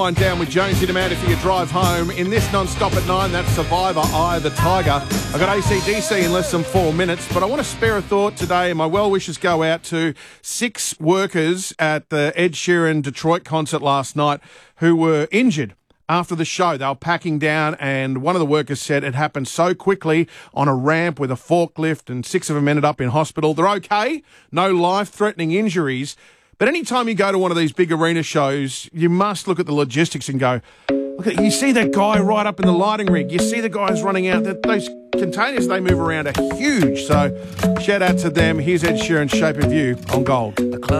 Down with Jonesy Demand for your drive home. In this non-stop at 9, that's Survivor, Eye of the Tiger. I've got AC/DC in less than 4 minutes, but I want to spare a thought today, and my well wishes go out to 6 workers at the Ed Sheeran Detroit concert last night who were injured after the show. They were packing down, and one of the workers said it happened so quickly on a ramp with a forklift, and 6 of them ended up in hospital. They're okay, no life-threatening injuries. But anytime you go to one of these big arena shows, you must look at the logistics and go, look at, you see that guy right up in the lighting rig. You see the guys running out. Those containers they move around are huge. So shout out to them. Here's Ed Sheeran's Shape of You on Gold.